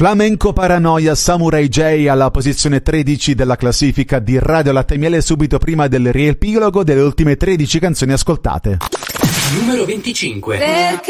Flamenco Paranoia, Samurai J alla posizione 13 della classifica di Radio Latte e Miele, subito prima del riepilogo delle ultime 13 canzoni ascoltate. Numero 25. Perché